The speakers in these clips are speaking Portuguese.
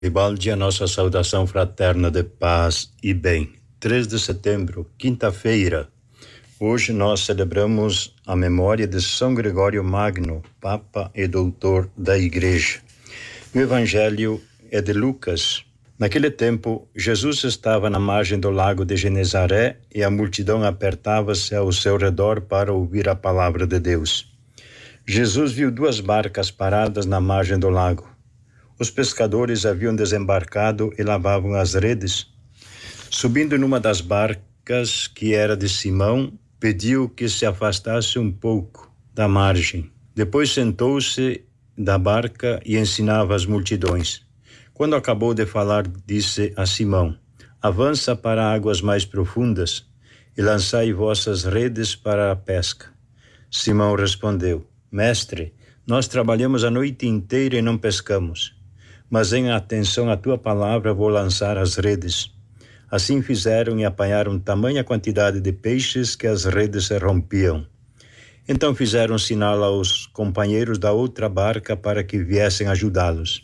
Ribaldi, a nossa saudação fraterna de paz e bem. 3 de setembro, quinta-feira. Hoje nós celebramos a memória de São Gregório Magno, Papa e Doutor da Igreja. O Evangelho é de Lucas. Naquele tempo, Jesus estava na margem do lago de Genezaré e a multidão apertava-se ao seu redor para ouvir a palavra de Deus. Jesus viu 2 barcas paradas na margem do lago. Os pescadores haviam desembarcado e lavavam as redes. Subindo numa das barcas, que era de Simão, pediu que se afastasse um pouco da margem. Depois sentou-se da barca e ensinava as multidões. Quando acabou de falar, disse a Simão: avança para águas mais profundas e lançai vossas redes para a pesca. Simão respondeu: Mestre, nós trabalhamos a noite inteira e não pescamos. Mas em atenção à tua palavra vou lançar as redes. Assim fizeram e apanharam tamanha quantidade de peixes que as redes se rompiam. Então fizeram sinal aos companheiros da outra barca para que viessem ajudá-los.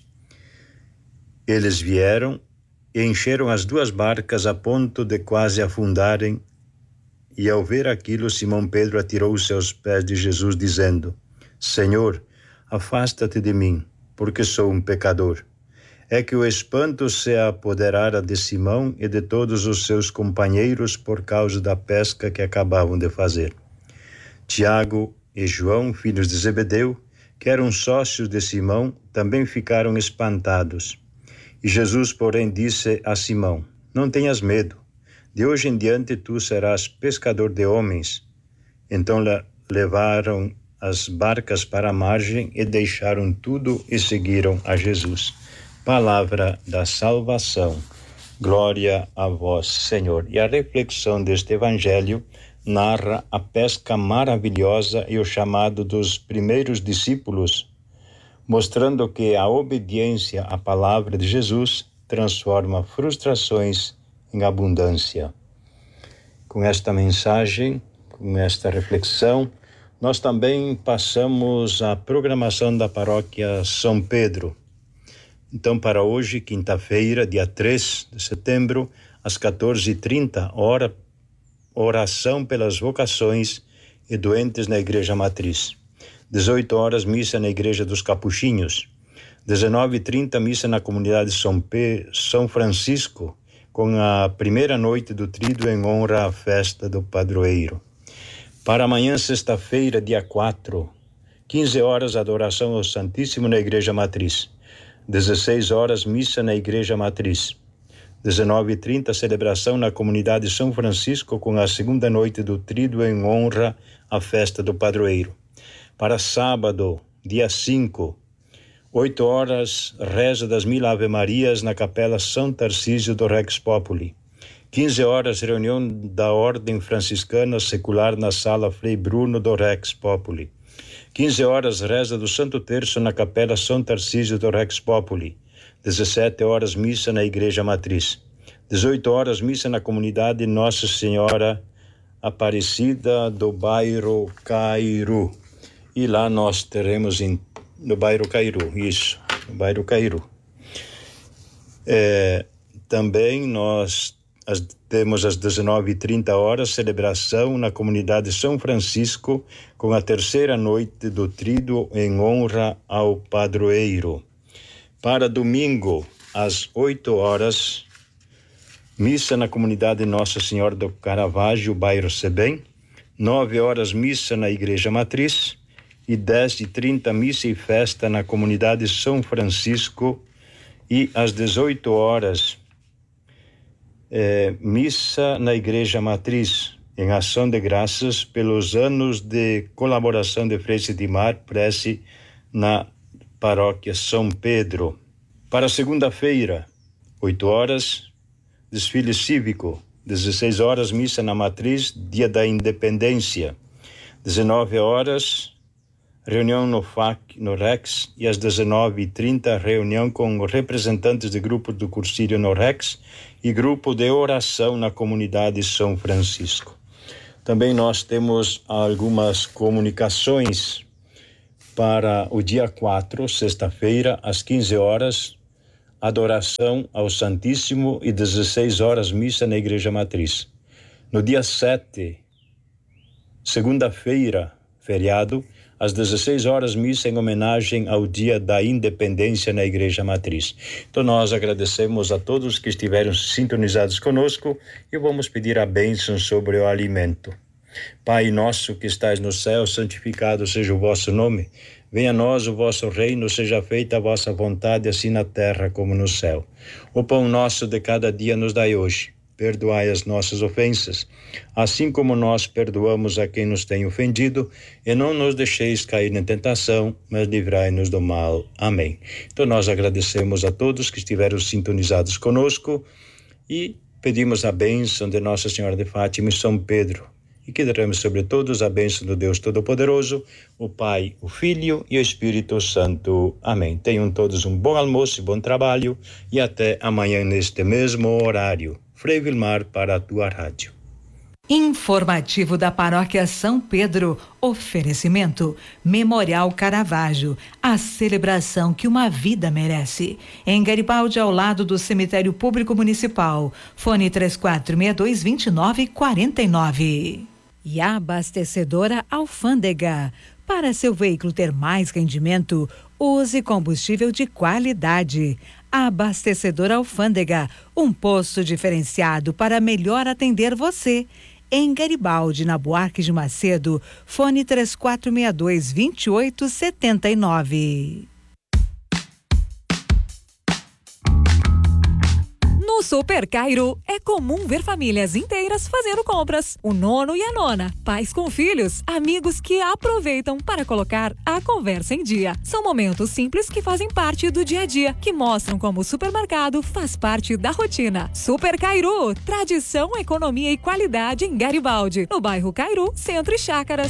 Eles vieram e encheram as 2 barcas a ponto de quase afundarem. E ao ver aquilo, Simão Pedro atirou-se aos pés de Jesus, dizendo: Senhor, afasta-te de mim, porque sou um pecador. É que o espanto se apoderara de Simão e de todos os seus companheiros por causa da pesca que acabavam de fazer. Tiago e João, filhos de Zebedeu, que eram sócios de Simão, também ficaram espantados. E Jesus, porém, disse a Simão: Não tenhas medo, de hoje em diante tu serás pescador de homens. Então levaram as barcas para a margem e deixaram tudo e seguiram a Jesus. Palavra da salvação. Glória a vós, Senhor. E a reflexão deste evangelho narra a pesca maravilhosa e o chamado dos primeiros discípulos, mostrando que a obediência à palavra de Jesus transforma frustrações em abundância. Com esta mensagem, com esta reflexão, nós também passamos a programação da paróquia São Pedro. Então, para hoje, quinta-feira, dia 3 de setembro, às 14h30, oração pelas vocações e doentes na Igreja Matriz. 18 horas, missa na Igreja dos Capuchinhos. 19h30, missa na comunidade São Francisco, com a primeira noite do Tríduo em honra à festa do padroeiro. Para amanhã, sexta-feira, dia 4, 15 horas, adoração ao Santíssimo na Igreja Matriz. 16 horas, missa na Igreja Matriz. 19h30, celebração na comunidade São Francisco com a segunda noite do Tríduo em honra à festa do padroeiro. Para sábado, dia 5, 8 horas, reza das 1000 Ave-Marias na Capela São Tarcísio do Rex Populi. 15 horas, reunião da Ordem Franciscana Secular na Sala Frei Bruno do Rex Populi. 15 horas, reza do Santo Terço na Capela São Tarcísio do Rex Populi. 17 horas, missa na Igreja Matriz. 18 horas, missa na comunidade Nossa Senhora Aparecida do bairro Cairu. E lá nós teremos no bairro Cairu, no bairro Cairu. Também nós temos às 19h30 celebração na comunidade São Francisco com a terceira noite do Tríduo em honra ao padroeiro. Para domingo, às 8 horas, missa na comunidade Nossa Senhora do Caravaggio, bairro Sebem. 9 horas, missa na Igreja Matriz. E 10h30, missa e festa na comunidade São Francisco. E às 18 horas, missa na Igreja Matriz, em ação de graças pelos anos de colaboração de Frei Sidmar, prece na paróquia São Pedro. Para segunda-feira, 8 horas, desfile cívico. 16 horas, missa na Matriz, dia da Independência. 19 horas, reunião no FAC, no REX, e às 19h30, reunião com representantes de grupos do Cursírio no REX e grupo de oração na comunidade São Francisco. Também nós temos algumas comunicações para o dia 4, sexta-feira, às 15 horas, adoração ao Santíssimo e 16 horas missa na Igreja Matriz. No dia 7, segunda-feira, feriado, às 16 horas, missa em homenagem ao Dia da Independência na Igreja Matriz. Então nós agradecemos a todos que estiveram sintonizados conosco e vamos pedir a bênção sobre o alimento. Pai nosso que estais no céu, santificado seja o vosso nome. Venha a nós o vosso reino, seja feita a vossa vontade, assim na terra como no céu. O pão nosso de cada dia nos dai hoje. Perdoai as nossas ofensas, assim como nós perdoamos a quem nos tem ofendido, e não nos deixeis cair em tentação, mas livrai-nos do mal. Amém. Então nós agradecemos a todos que estiveram sintonizados conosco e pedimos a bênção de Nossa Senhora de Fátima e São Pedro, e que derrame sobre todos a bênção do Deus Todo-Poderoso, o Pai, o Filho e o Espírito Santo. Amém. Tenham todos um bom almoço e bom trabalho, e até amanhã neste mesmo horário. Frei Vilmar para a tua rádio. Informativo da Paróquia São Pedro. Oferecimento Memorial Caravaggio, a celebração que uma vida merece. Em Garibaldi, ao lado do Cemitério Público Municipal. Fone 3462-2949. E a abastecedora Alfândega. Para seu veículo ter mais rendimento, use combustível de qualidade. A abastecedora Alfândega, um posto diferenciado para melhor atender você. Em Garibaldi, na Buarque de Macedo, fone 3462-2879. No Super Cairo, é comum ver famílias inteiras fazendo compras. O nono e a nona, pais com filhos, amigos que aproveitam para colocar a conversa em dia. São momentos simples que fazem parte do dia a dia, que mostram como o supermercado faz parte da rotina. Super Cairo, tradição, economia e qualidade em Garibaldi, no bairro Cairu, Centro e Chácaras.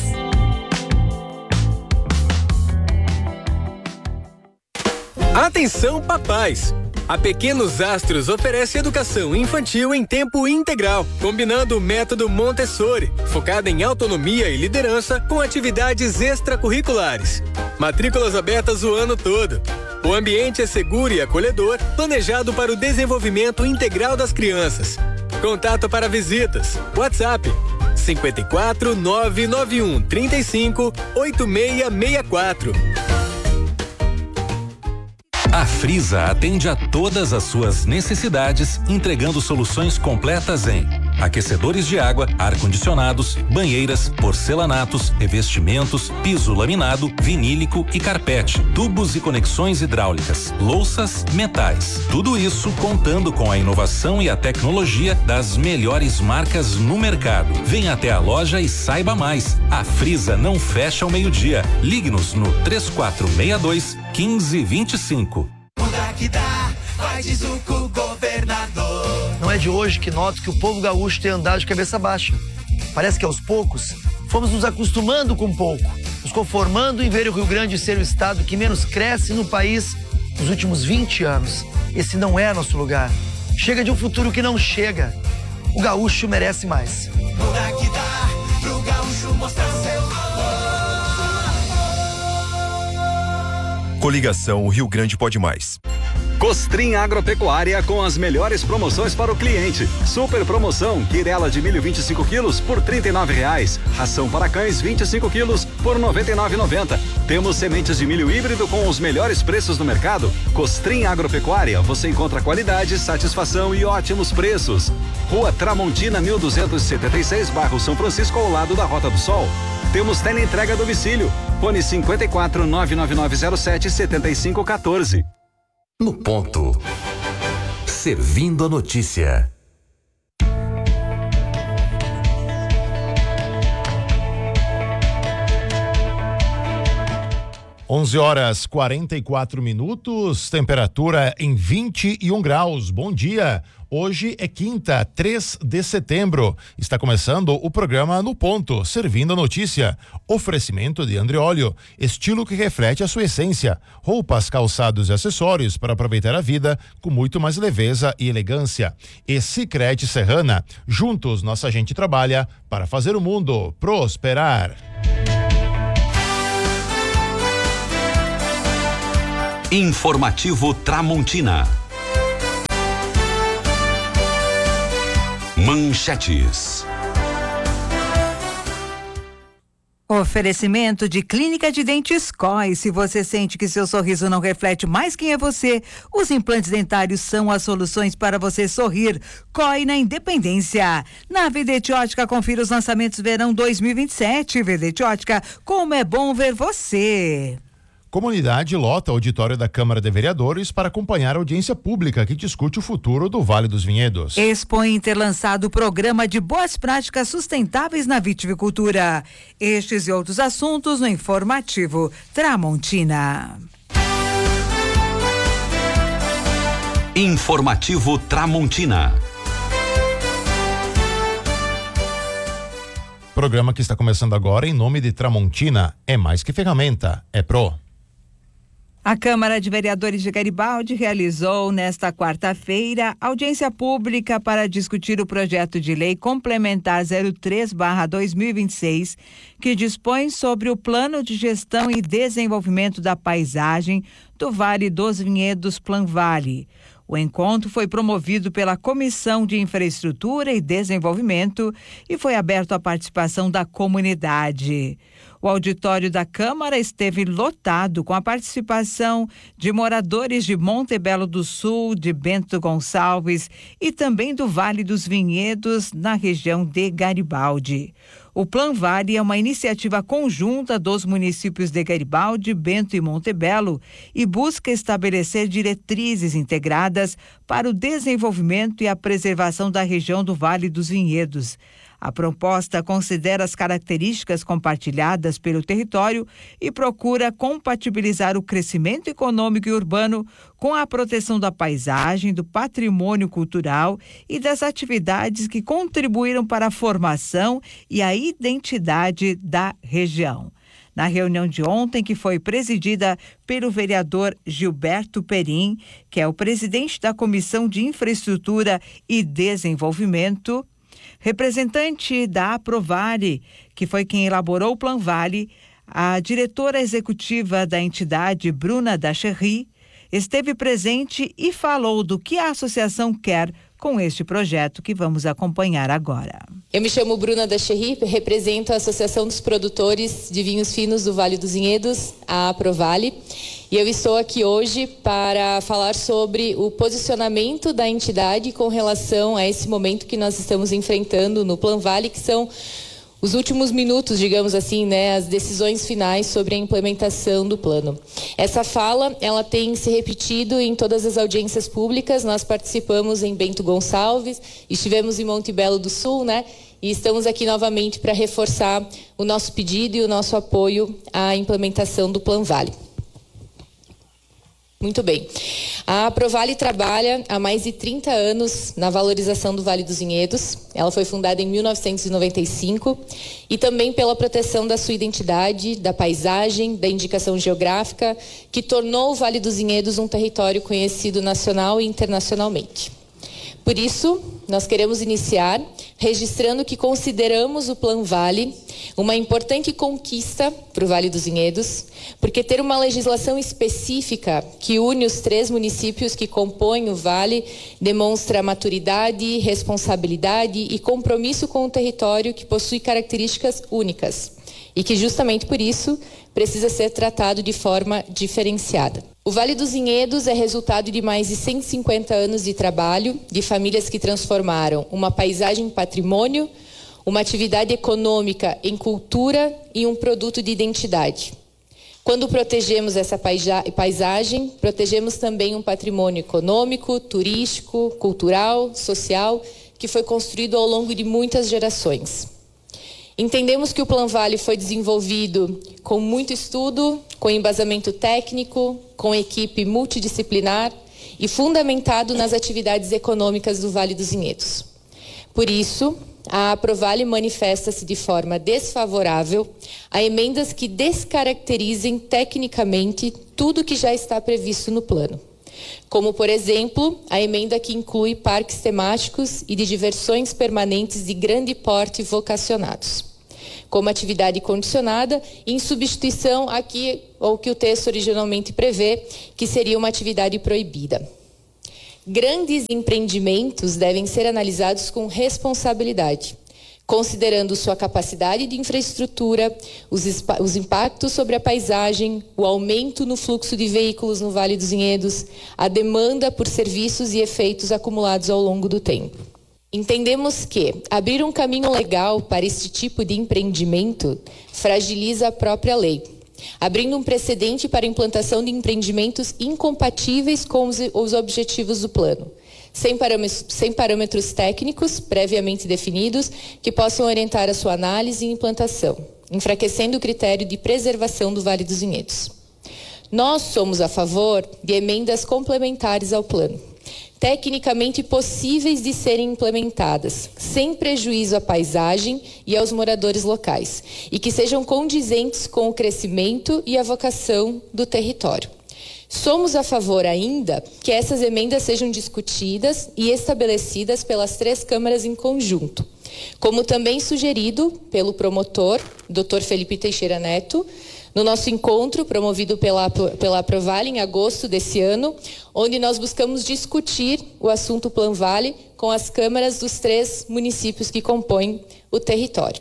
Atenção, papais! A Pequenos Astros oferece educação infantil em tempo integral, combinando o método Montessori, focada em autonomia e liderança com atividades extracurriculares. Matrículas abertas o ano todo. O ambiente é seguro e acolhedor, planejado para o desenvolvimento integral das crianças. Contato para visitas. WhatsApp 54 991 35 8664. A Frisa atende a todas as suas necessidades, entregando soluções completas em aquecedores de água, ar-condicionados, banheiras, porcelanatos, revestimentos, piso laminado, vinílico e carpete, tubos e conexões hidráulicas, louças, metais. Tudo isso contando com a inovação e a tecnologia das melhores marcas no mercado. Venha até a loja e saiba mais. A Frisa não fecha ao meio-dia. Ligue-nos no 3462-1525. Que dá, vai de Zuco, governador. Não é de hoje que noto que o povo gaúcho tem andado de cabeça baixa. Parece que aos poucos fomos nos acostumando com pouco, nos conformando em ver o Rio Grande ser o estado que menos cresce no país nos últimos 20 anos. Esse não é nosso lugar. Chega de um futuro que não chega. O gaúcho merece mais. Muda que dá, pro gaúcho mostrar seu valor. Coligação o Rio Grande Pode Mais. Costrim Agropecuária com as melhores promoções para o cliente. Super promoção, quirela de milho 25 quilos por R$39,00. Ração para cães 25 quilos por R$99,90. Temos sementes de milho híbrido com os melhores preços do mercado. Costrim Agropecuária, você encontra qualidade, satisfação e ótimos preços. Rua Tramontina 1276, bairro São Francisco, ao lado da Rota do Sol. Temos teleentrega a domicílio. Fone 54 99907 7514. No ponto. Servindo a notícia. Onze horas 44 minutos, temperatura em 21 graus. Bom dia. Hoje é quinta, 3 de setembro. Está começando o programa No Ponto, servindo a notícia. Oferecimento de Andreolio, estilo que reflete a sua essência. Roupas, calçados e acessórios para aproveitar a vida com muito mais leveza e elegância. E Sicredi Serrana, juntos nossa gente trabalha para fazer o mundo prosperar. Informativo Tramontina. Manchetes. Oferecimento de Clínica de Dentes COI. Se você sente que seu sorriso não reflete mais quem é você, os implantes dentários são as soluções para você sorrir. COI na Independência. Na Videte Ótica, confira os lançamentos verão 2027. Videte Ótica, como é bom ver você. Comunidade lota auditório da Câmara de Vereadores para acompanhar a audiência pública que discute o futuro do Vale dos Vinhedos. Expo Inter lançado o programa de boas práticas sustentáveis na viticultura. Estes e outros assuntos no informativo Tramontina. Informativo Tramontina. Programa que está começando agora em nome de Tramontina. É mais que ferramenta, é Pro. A Câmara de Vereadores de Garibaldi realizou nesta quarta-feira audiência pública para discutir o projeto de lei complementar 03/2026, que dispõe sobre o Plano de Gestão e Desenvolvimento da Paisagem do Vale dos Vinhedos Planvale. O encontro foi promovido pela Comissão de Infraestrutura e Desenvolvimento e foi aberto à participação da comunidade. O auditório da Câmara esteve lotado com a participação de moradores de Montebello do Sul, de Bento Gonçalves e também do Vale dos Vinhedos, na região de Garibaldi. O Planvale é uma iniciativa conjunta dos municípios de Garibaldi, Bento e Montebello e busca estabelecer diretrizes integradas para o desenvolvimento e a preservação da região do Vale dos Vinhedos. A proposta considera as características compartilhadas pelo território e procura compatibilizar o crescimento econômico e urbano com a proteção da paisagem, do patrimônio cultural e das atividades que contribuíram para a formação e a identidade da região. Na reunião de ontem, que foi presidida pelo vereador Gilberto Perim, que é o presidente da Comissão de Infraestrutura e Desenvolvimento, representante da Aprovale, que foi quem elaborou o Planvale, a diretora executiva da entidade, Bruna Dacherry, esteve presente e falou do que a associação quer com este projeto que vamos acompanhar agora. Eu me chamo Bruna Dacherry, represento a Associação dos Produtores de Vinhos Finos do Vale dos Vinhedos, a Aprovale, e eu estou aqui hoje para falar sobre o posicionamento da entidade com relação a esse momento que nós estamos enfrentando no Planvale, que são os últimos minutos, digamos assim, né, as decisões finais sobre a implementação do plano. Essa fala, ela tem se repetido em todas as audiências públicas. Nós participamos em Bento Gonçalves, estivemos em Montebello do Sul, né, e estamos aqui novamente para reforçar o nosso pedido e o nosso apoio à implementação do Planvale. Muito bem. A Aprovale trabalha há mais de 30 anos na valorização do Vale dos Vinhedos. Ela foi fundada em 1995 e também pela proteção da sua identidade, da paisagem, da indicação geográfica, que tornou o Vale dos Vinhedos um território conhecido nacional e internacionalmente. Por isso, nós queremos iniciar registrando que consideramos o Planvale uma importante conquista para o Vale dos Vinhedos, porque ter uma legislação específica que une os 3 municípios que compõem o Vale demonstra maturidade, responsabilidade e compromisso com o território que possui características únicas e que justamente por isso precisa ser tratado de forma diferenciada. O Vale dos Vinhedos é resultado de mais de 150 anos de trabalho de famílias que transformaram uma paisagem em patrimônio, uma atividade econômica em cultura e um produto de identidade. Quando protegemos essa paisagem, protegemos também um patrimônio econômico, turístico, cultural, social, que foi construído ao longo de muitas gerações. Entendemos que o Planvale foi desenvolvido com muito estudo, com embasamento técnico, com equipe multidisciplinar e fundamentado nas atividades econômicas do Vale dos Vinhedos. Por isso, a Aprovale manifesta-se de forma desfavorável a emendas que descaracterizem tecnicamente tudo que já está previsto no plano. Como, por exemplo, a emenda que inclui parques temáticos e de diversões permanentes de grande porte vocacionados, como atividade condicionada, em substituição ao que o texto originalmente prevê, que seria uma atividade proibida. Grandes empreendimentos devem ser analisados com responsabilidade, considerando sua capacidade de infraestrutura, os impactos sobre a paisagem, o aumento no fluxo de veículos no Vale dos Vinhedos, a demanda por serviços e efeitos acumulados ao longo do tempo. Entendemos que abrir um caminho legal para este tipo de empreendimento fragiliza a própria lei, abrindo um precedente para a implantação de empreendimentos incompatíveis com os objetivos do plano, sem parâmetros técnicos previamente definidos que possam orientar a sua análise e implantação, enfraquecendo o critério de preservação do Vale dos Vinhedos. Nós somos a favor de emendas complementares ao plano, tecnicamente possíveis de serem implementadas, sem prejuízo à paisagem e aos moradores locais, e que sejam condizentes com o crescimento e a vocação do território. Somos a favor ainda que essas emendas sejam discutidas e estabelecidas pelas 3 câmaras em conjunto, como também sugerido pelo promotor, Dr. Felipe Teixeira Neto, no nosso encontro promovido pela Aprovale em agosto desse ano, onde nós buscamos discutir o assunto Plan Vale com as câmaras dos 3 municípios que compõem o território.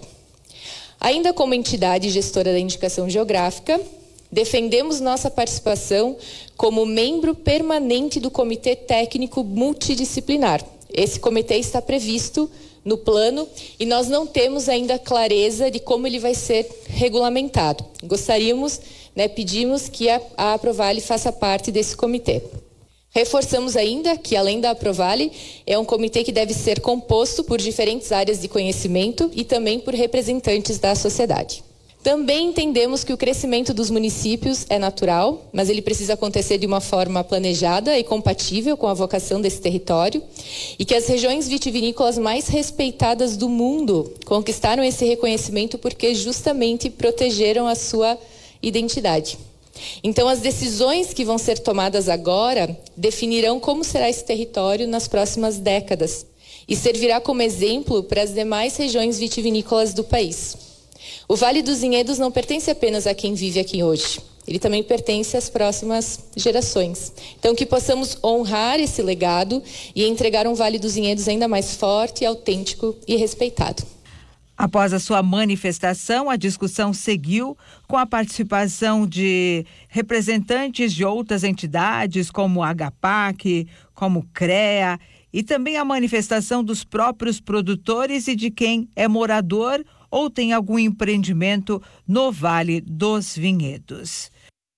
Ainda como entidade gestora da indicação geográfica, defendemos nossa participação como membro permanente do Comitê Técnico Multidisciplinar. Esse comitê está previsto no plano e nós não temos ainda clareza de como ele vai ser regulamentado. Gostaríamos, pedimos que a Aprovale faça parte desse comitê. Reforçamos ainda que, além da Aprovale, é um comitê que deve ser composto por diferentes áreas de conhecimento e também por representantes da sociedade. Também entendemos que o crescimento dos municípios é natural, mas ele precisa acontecer de uma forma planejada e compatível com a vocação desse território, e que as regiões vitivinícolas mais respeitadas do mundo conquistaram esse reconhecimento porque justamente protegeram a sua identidade. Então, as decisões que vão ser tomadas agora definirão como será esse território nas próximas décadas e servirá como exemplo para as demais regiões vitivinícolas do país. O Vale dos Vinhedos não pertence apenas a quem vive aqui hoje. Ele também pertence às próximas gerações. Então, que possamos honrar esse legado e entregar um Vale dos Vinhedos ainda mais forte, autêntico e respeitado. Após a sua manifestação, a discussão seguiu com a participação de representantes de outras entidades, como a HPAC, como o CREA, e também a manifestação dos próprios produtores e de quem é morador ou tem algum empreendimento no Vale dos Vinhedos.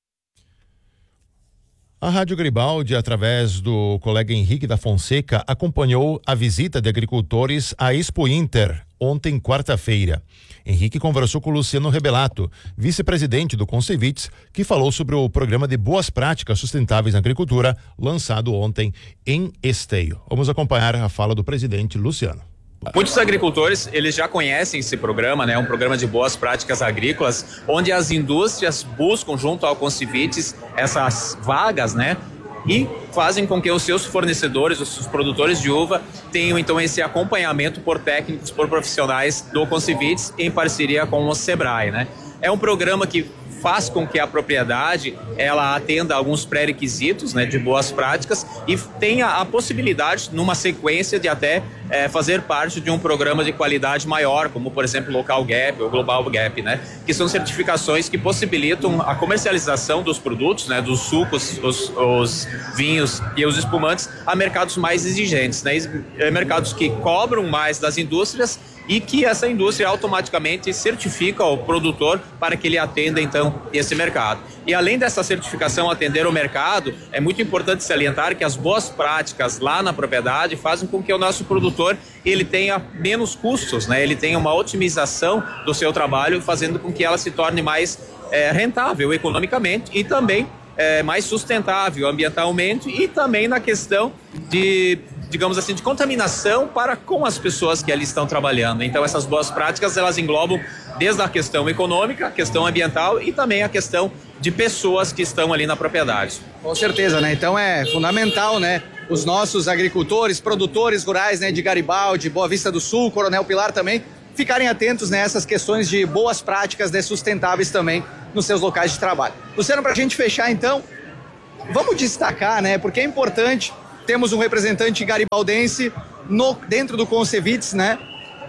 A Rádio Garibaldi, através do colega Henrique da Fonseca, acompanhou a visita de agricultores à Expo Inter, ontem, quarta-feira. Henrique conversou com Luciano Rebelato, vice-presidente do Concevits, que falou sobre o programa de boas práticas sustentáveis na agricultura, lançado ontem em Esteio. Vamos acompanhar a fala do presidente Luciano. Muitos agricultores, eles já conhecem esse programa, né? Um programa de boas práticas agrícolas, onde as indústrias buscam junto ao Concevits essas vagas, né? E fazem com que os seus fornecedores, os seus produtores de uva, tenham então esse acompanhamento por técnicos, por profissionais do Concevits em parceria com o Sebrae, né? É um programa que faz com que a propriedade ela atenda a alguns pré-requisitos, né, de boas práticas e tenha a possibilidade, numa sequência, de até fazer parte de um programa de qualidade maior, como por exemplo Local Gap ou Global Gap, né, que são certificações que possibilitam a comercialização dos produtos, né, dos sucos, os vinhos e os espumantes a mercados mais exigentes, né, mercados que cobram mais das indústrias e que essa indústria automaticamente certifica o produtor para que ele atenda então esse mercado. E além dessa certificação atender o mercado, é muito importante salientar que as boas práticas lá na propriedade fazem com que o nosso produtor ele tenha menos custos, né? Ele tenha uma otimização do seu trabalho, fazendo com que ela se torne mais rentável economicamente e também mais sustentável ambientalmente e também na questão de, digamos assim, de contaminação para com as pessoas que ali estão trabalhando. Então essas boas práticas, elas englobam desde a questão econômica, a questão ambiental e também a questão de pessoas que estão ali na propriedade. Com certeza, né? Então é fundamental, né? Os nossos agricultores, produtores rurais, né? De Garibaldi, Boa Vista do Sul, Coronel Pilar também, ficarem atentos nessas questões de boas práticas, né? Sustentáveis também nos seus locais de trabalho. Luciano, para a gente fechar então, vamos destacar, né? Porque é importante temos um representante garibaldense dentro do Concevits, né?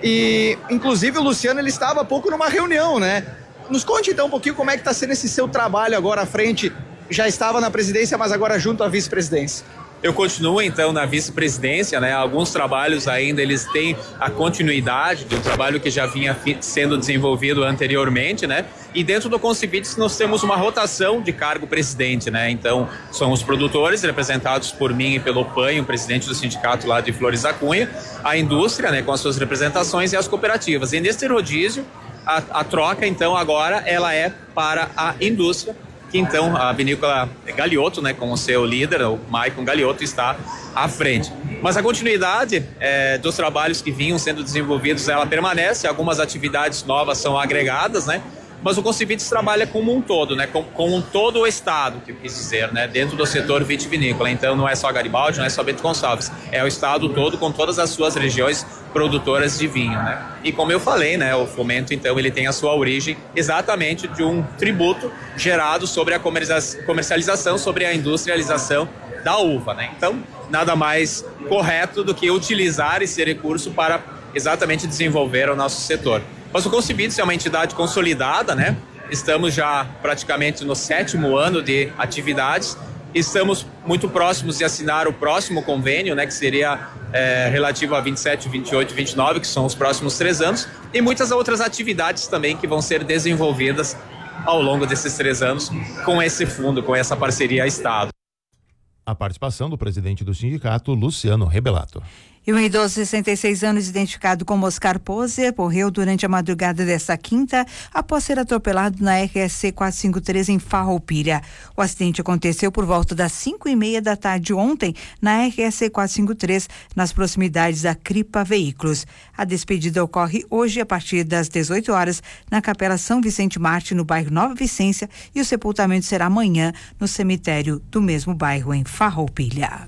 E, inclusive, o Luciano, ele estava há pouco numa reunião, né? Nos conte, então, um pouquinho como é que está sendo esse seu trabalho agora à frente. Já estava na presidência, mas agora junto à vice-presidência. Eu continuo, então, na vice-presidência, né? Alguns trabalhos ainda, eles têm a continuidade de um trabalho que já vinha sendo desenvolvido anteriormente, né? E dentro do Concevits nós temos uma rotação de cargo presidente, né? Então, são os produtores, representados por mim e pelo Panho, presidente do sindicato lá de Flores da Cunha, a indústria, né? Com as suas representações, e as cooperativas. E nesse rodízio, a troca, então, agora, ela é para a indústria, que então a vinícola Galiotto, né, com o seu líder, o Maicon Galiotto, está à frente. Mas a continuidade dos trabalhos que vinham sendo desenvolvidos, ela permanece, algumas atividades novas são agregadas, né? Mas o Concevits trabalha como um todo, né? Com todo o estado, que eu quis dizer, né? Dentro do setor vitivinícola. Então não é só Garibaldi, não é só Bento Gonçalves, é o estado todo com todas as suas regiões produtoras de vinho, né? E como eu falei, né? O fomento, então, ele tem a sua origem exatamente de um tributo gerado sobre a comercialização, sobre a industrialização da uva, né? Então, nada mais correto do que utilizar esse recurso para exatamente desenvolver o nosso setor. Mas o Concevits é uma entidade consolidada, né? Estamos já praticamente no 7º ano de atividades. Estamos muito próximos de assinar o próximo convênio, né? Que seria relativo a 27, 28 e 29, que são os próximos 3 anos. E muitas outras atividades também que vão ser desenvolvidas ao longo desses 3 anos com esse fundo, com essa parceria Estado. A participação do presidente do sindicato, Luciano Rebelato. E um idoso de 66 anos, identificado como Oscar Poser, morreu durante a madrugada desta quinta após ser atropelado na RSC 453 em Farroupilha. O acidente aconteceu por volta das 5:30 da tarde ontem na RSC 453, nas proximidades da Cripa Veículos. A despedida ocorre hoje a partir das 18 horas na Capela São Vicente Marte, no bairro Nova Vicência, e o sepultamento será amanhã no cemitério do mesmo bairro em Farroupilha.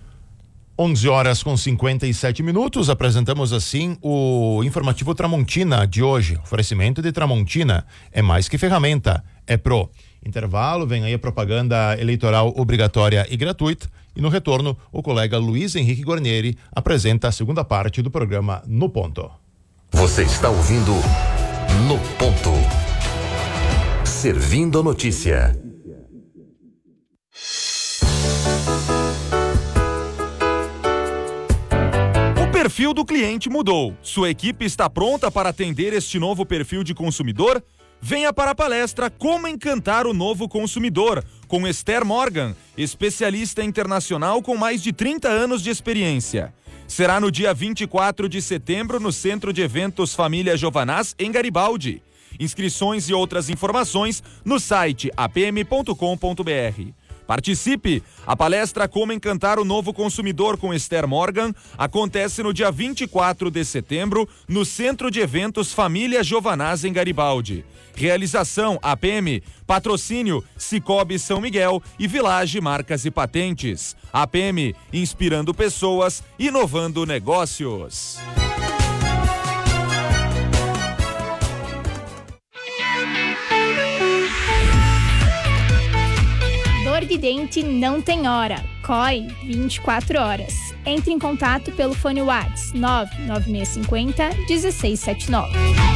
11h57. Apresentamos assim o informativo Tramontina de hoje. Oferecimento de Tramontina é mais que ferramenta, é pro. Intervalo, vem aí a propaganda eleitoral obrigatória e gratuita. E no retorno, o colega Luiz Henrique Guarnieri apresenta a segunda parte do programa No Ponto. Você está ouvindo No Ponto. Servindo a notícia. O perfil do cliente mudou. Sua equipe está pronta para atender este novo perfil de consumidor? Venha para a palestra Como Encantar o Novo Consumidor, com Esther Morgan, especialista internacional com mais de 30 anos de experiência. Será no dia 24 de setembro no Centro de Eventos Família Giovanaz, em Garibaldi. Inscrições e outras informações no site apm.com.br. Participe! A palestra Como Encantar o Novo Consumidor com Esther Morgan acontece no dia 24 de setembro no Centro de Eventos Família Giovanaz, em Garibaldi. Realização APM, patrocínio Cicobi São Miguel e Village Marcas e Patentes. APM, inspirando pessoas, inovando negócios. Dor de dente não tem hora. COI 24 horas. Entre em contato pelo fone WhatsApp 99650 1679.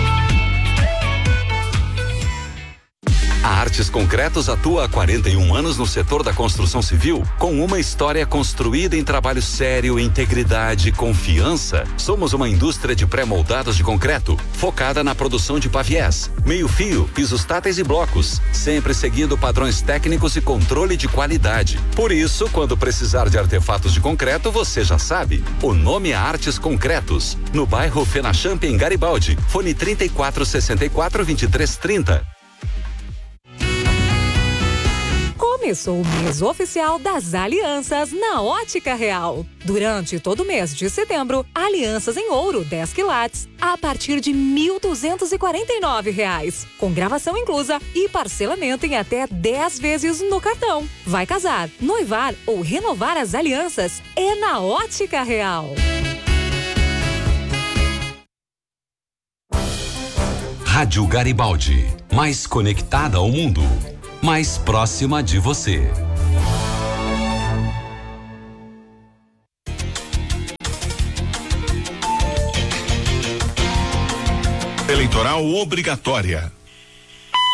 A Artes Concretos atua há 41 anos no setor da construção civil, com uma história construída em trabalho sério, integridade e confiança. Somos uma indústria de pré-moldados de concreto, focada na produção de paviés, meio-fio, pisos táteis e blocos, sempre seguindo padrões técnicos e controle de qualidade. Por isso, quando precisar de artefatos de concreto, você já sabe. O nome é Artes Concretos, no bairro Fenachamp, em Garibaldi. Fone 3464-2330. Começou o mês oficial das alianças na Ótica Real. Durante todo o mês de setembro, alianças em ouro 10 quilates a partir de R$ 1.249, com gravação inclusa e parcelamento em até 10 vezes no cartão. Vai casar, noivar ou renovar as alianças? É na Ótica Real. Rádio Garibaldi, mais conectada ao mundo, mais próxima de você. Eleitoral obrigatória.